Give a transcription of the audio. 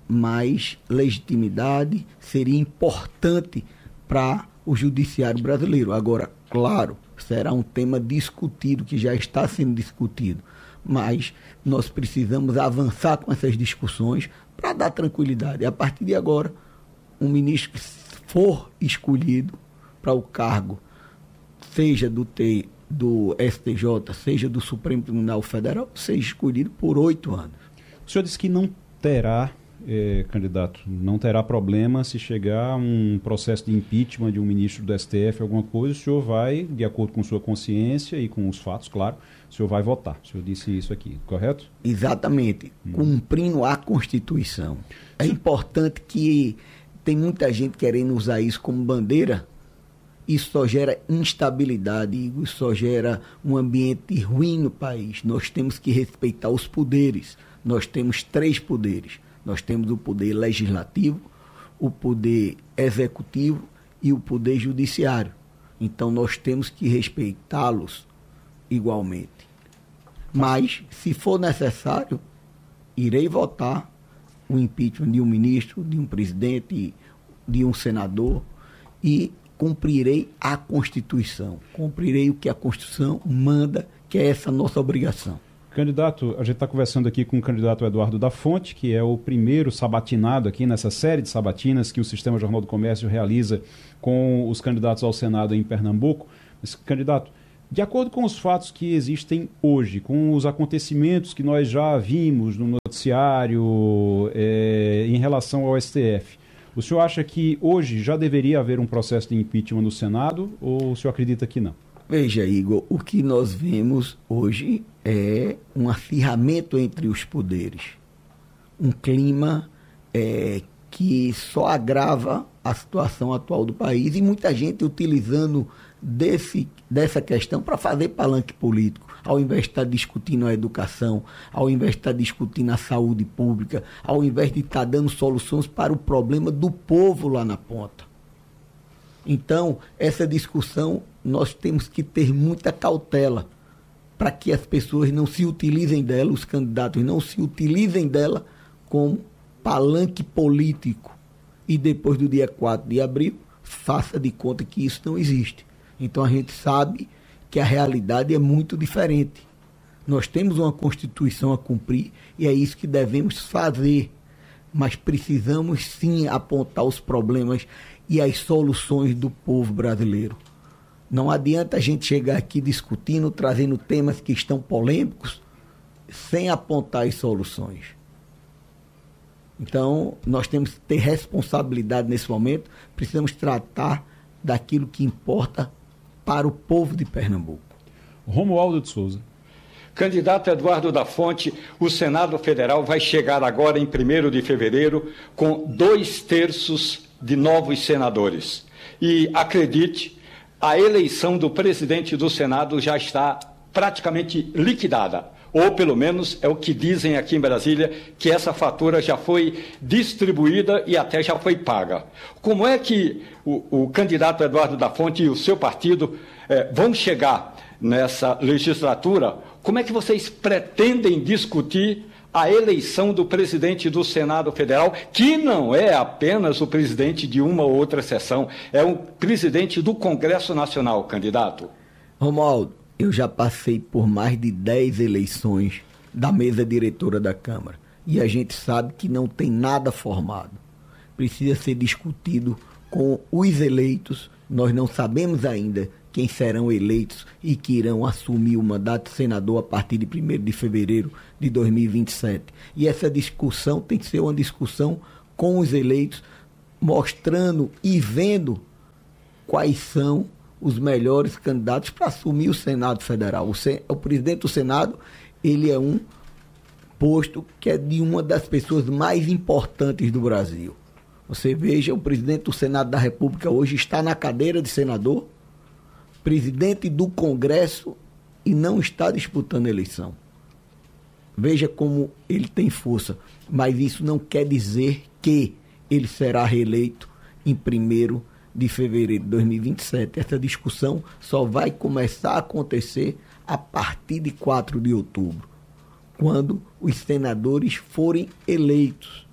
mais legitimidade, seria importante para o judiciário brasileiro. Agora, claro, será um tema discutido, que já está sendo discutido, mas nós precisamos avançar com essas discussões para dar tranquilidade. A partir de agora, um ministro que for escolhido para o cargo, seja do STJ, seja do Supremo Tribunal Federal, seja escolhido por 8 anos. O senhor disse que não terá, candidato, não terá problema se chegar um processo de impeachment de um ministro do STF, alguma coisa, o senhor vai, de acordo com sua consciência e com os fatos, claro, o senhor vai votar. O senhor disse isso aqui, correto? Exatamente, cumprindo a Constituição. É importante que tem muita gente querendo usar isso como bandeira. Isso só gera instabilidade, isso só gera um ambiente ruim no país. Nós temos que respeitar os poderes. Nós temos 3 poderes. Nós temos o poder legislativo, o poder executivo e o poder judiciário. Então nós temos que respeitá-los igualmente. Mas, se for necessário, irei votar o impeachment de um ministro, de um presidente, de um senador, e cumprirei a Constituição, cumprirei o que a Constituição manda, que é essa nossa obrigação. Candidato, a gente está conversando aqui com o candidato Eduardo da Fonte, que é o primeiro sabatinado aqui nessa série de sabatinas que o Sistema Jornal do Comércio realiza com os candidatos ao Senado em Pernambuco. Mas, candidato, de acordo com os fatos que existem hoje, com os acontecimentos que nós já vimos no noticiário em relação ao STF, o senhor acha que hoje já deveria haver um processo de impeachment no Senado ou o senhor acredita que não? Veja, Igor, o que nós vemos hoje é um acirramento entre os poderes. Um clima que só agrava a situação atual do país e muita gente utilizando dessa questão para fazer palanque político, ao invés de estar discutindo a educação, ao invés de estar discutindo a saúde pública, ao invés de estar dando soluções para o problema do povo lá na ponta. Então, essa discussão, nós temos que ter muita cautela para que as pessoas não se utilizem dela, os candidatos não se utilizem dela como palanque político. E depois do dia 4 de abril, faça de conta que isso não existe. Então a gente sabe que a realidade é muito diferente. Nós temos uma Constituição a cumprir e é isso que devemos fazer. Mas precisamos sim apontar os problemas e as soluções do povo brasileiro. Não adianta a gente chegar aqui discutindo, trazendo temas que estão polêmicos, sem apontar as soluções. Então, nós temos que ter responsabilidade nesse momento, precisamos tratar daquilo que importa para o povo de Pernambuco. Romualdo de Souza. Candidato Eduardo da Fonte, o Senado Federal vai chegar agora em 1º de fevereiro com 2/3 de novos senadores. E, acredite, a eleição do presidente do Senado já está praticamente liquidada. Ou, pelo menos, é o que dizem aqui em Brasília, que essa fatura já foi distribuída e até já foi paga. Como é que o candidato Eduardo da Fonte e o seu partido vão chegar nessa legislatura? Como é que vocês pretendem discutir a eleição do presidente do Senado Federal, que não é apenas o presidente de uma ou outra sessão, é o presidente do Congresso Nacional, candidato? Romualdo, eu já passei por mais de 10 eleições da mesa diretora da Câmara e a gente sabe que não tem nada formado. Precisa ser discutido com os eleitos. Nós não sabemos ainda quem serão eleitos e que irão assumir o mandato de senador a partir de 1º de fevereiro de 2027. E essa discussão tem que ser uma discussão com os eleitos, mostrando e vendo quais são os melhores candidatos para assumir o Senado Federal. O presidente do Senado, ele é um posto que é de uma das pessoas mais importantes do Brasil. Você veja, o presidente do Senado da República hoje está na cadeira de senador, presidente do Congresso e não está disputando a eleição. Veja como ele tem força, mas isso não quer dizer que ele será reeleito em 1º de fevereiro de 2027. Essa discussão só vai começar a acontecer a partir de 4 de outubro, quando os senadores forem eleitos.